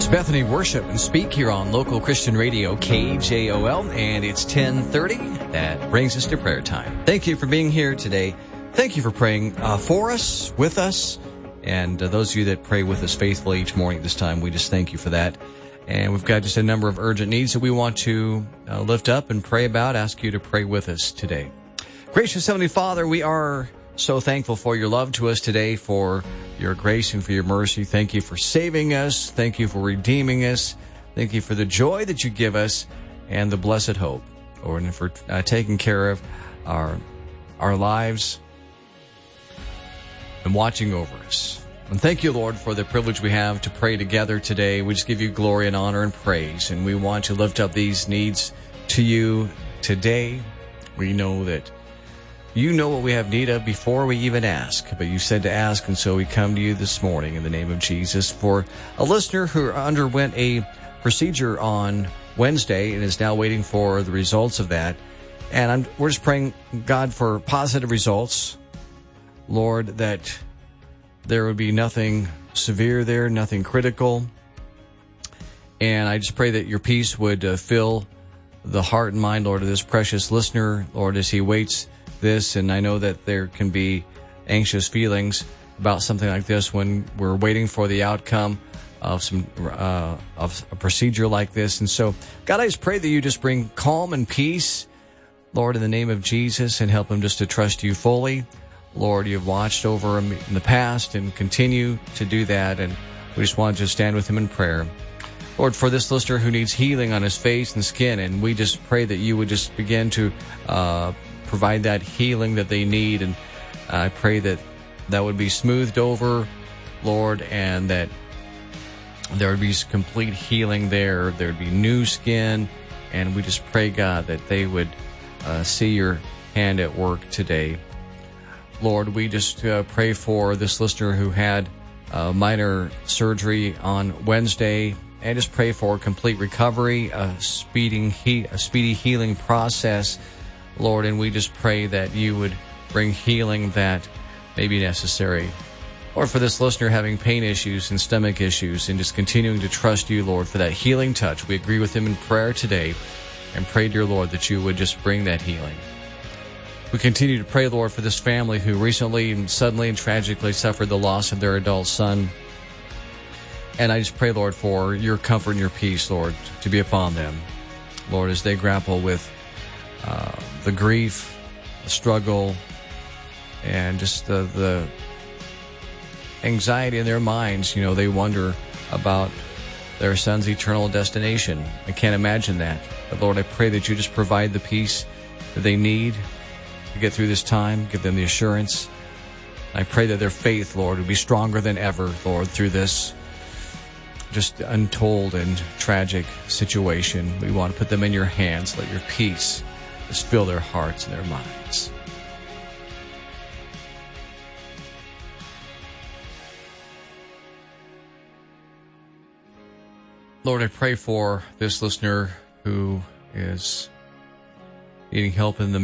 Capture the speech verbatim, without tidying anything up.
Bethany Worship and Speak here on Local Christian Radio, K J O L, and it's ten thirty. That brings us to prayer time. Thank you for being here today. Thank you for praying uh, for us, with us, and uh, those of you that pray with us faithfully each morning at this time, we just thank you for that. And we've got just a number of urgent needs that we want to uh, lift up and pray about, ask you to pray with us today. Gracious Heavenly Father, we are so thankful for your love to us today, for your grace and for your mercy. Thank you for saving us. Thank you for redeeming us. Thank you for the joy that you give us and the blessed hope, Lord, and for uh, taking care of our our lives and watching over us. And thank you, Lord, for the privilege we have to pray together today. We just give you glory and honor and praise, and we want to lift up these needs to you today. We know that you know what we have need of before we even ask, but you said to ask, and so we come to you this morning in the name of Jesus for a listener who underwent a procedure on Wednesday and is now waiting for the results of that. And I'm, we're just praying, God, for positive results, Lord, that there would be nothing severe there, nothing critical. And I just pray that your peace would uh, fill the heart and mind, Lord, of this precious listener, Lord, as he waits this. And I know that there can be anxious feelings about something like this when we're waiting for the outcome of some uh, of a procedure like this. And so, God, I just pray that you just bring calm and peace, Lord, in the name of Jesus, and help him just to trust you fully. Lord, you've watched over him in the past and continue to do that, and we just want to stand with him in prayer. Lord, for this listener who needs healing on his face and skin, and we just pray that you would just begin to uh provide that healing that they need. And I pray that that would be smoothed over, Lord, and that there would be complete healing there. There would be new skin. And we just pray, God, that they would uh, see your hand at work today. Lord, we just uh, pray for this listener who had uh, minor surgery on Wednesday, and just pray for complete recovery, a speeding he- a speedy healing process, Lord, and we just pray that you would bring healing that may be necessary. Lord, for this listener having pain issues and stomach issues and just continuing to trust you, Lord, for that healing touch, we agree with him in prayer today and pray, dear Lord, that you would just bring that healing. We continue to pray, Lord, for this family who recently and suddenly and tragically suffered the loss of their adult son. And I just pray, Lord, for your comfort and your peace, Lord, to be upon them, Lord, as they grapple with Uh, the grief, the struggle, and just the, the anxiety in their minds. You know, they wonder about their son's eternal destination. I can't imagine that. But Lord, I pray that you just provide the peace that they need to get through this time, give them the assurance. I pray that their faith, Lord, would be stronger than ever, Lord, through this just untold and tragic situation. We want to put them in your hands. Let your peace just fill their hearts and their minds. Lord, I pray for this listener who is needing help in the